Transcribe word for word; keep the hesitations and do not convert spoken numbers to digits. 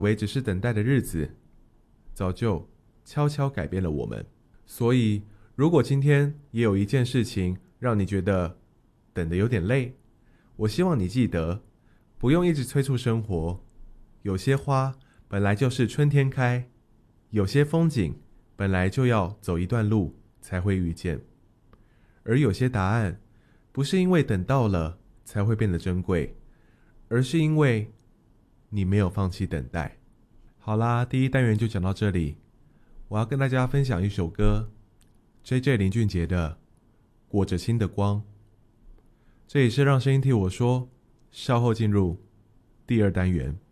以为只是等待的日子，早就悄悄改变了我们。所以，如果今天也有一件事情让你觉得等得有点累，我希望你记得，不用一直催促生活。有些花本来就是春天开，有些风景本来就要走一段路才会遇见，而有些答案不是因为等到了才会变得珍贵，而是因为你没有放弃等待。好啦，第一单元就讲到这里。我要跟大家分享一首歌 J J 林俊杰的《裹着心的光》。这也是让声音替我说，稍后进入第二单元。